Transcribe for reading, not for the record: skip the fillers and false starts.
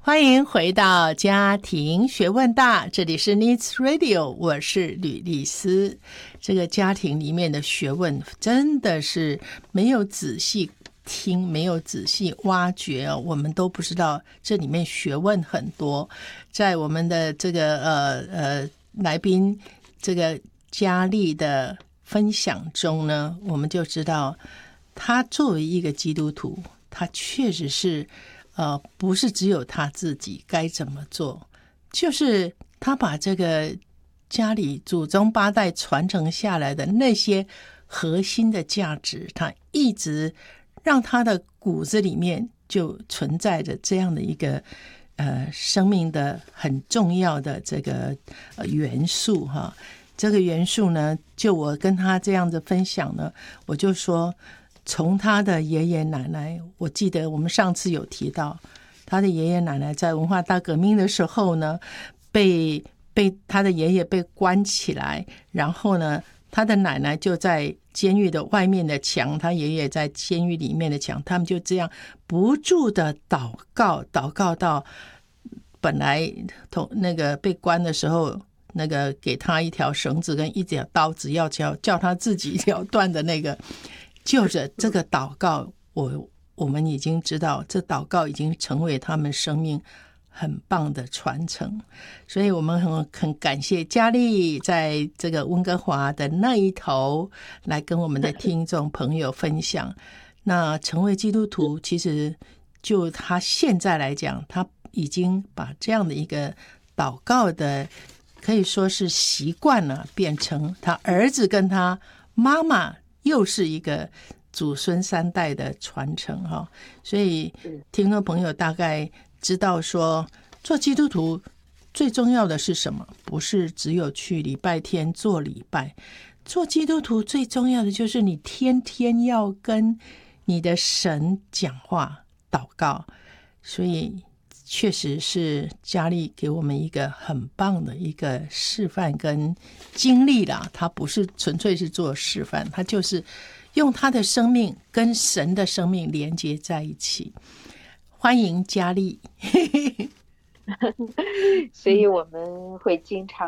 欢迎回到家庭学问大，这里是 Needs Radio， 我是吕丽丝。这个家庭里面的学问真的是没有仔细听，没有仔细挖掘我们都不知道这里面学问很多。在我们的这个来宾这个佳丽的分享中呢，我们就知道他作为一个基督徒，他确实是不是只有他自己该怎么做，就是他把这个家里祖宗八代传承下来的那些核心的价值，他一直让他的骨子里面就存在着这样的一个生命的很重要的这个元素哈。这个元素呢，就我跟他这样子分享呢，我就说从他的爷爷奶奶，我记得我们上次有提到他的爷爷奶奶在文化大革命的时候呢，被他的爷爷被关起来，然后呢他的奶奶就在监狱的外面的墙，他爷爷在监狱里面的墙，他们就这样不住的祷告到本来那个被关的时候，那个给他一条绳子跟一条刀子，要叫他自己要断的那个，就着这个祷告，我们已经知道这祷告已经成为他们生命很棒的传承。所以我们很感谢佳丽在这个温哥华的那一头来跟我们的听众朋友分享。那成为基督徒，其实就他现在来讲，他已经把这样的一个祷告的可以说是习惯了，变成他儿子跟他妈妈又是一个祖孙三代的传承哈。所以听众朋友大概知道说，做基督徒最重要的是什么？不是只有去礼拜天做礼拜，做基督徒最重要的就是你天天要跟你的神讲话祷告。所以确实是佳丽给我们一个很棒的一个示范跟经历啦，他不是纯粹是做示范，他就是用他的生命跟神的生命连接在一起。欢迎佳丽所以我们会经常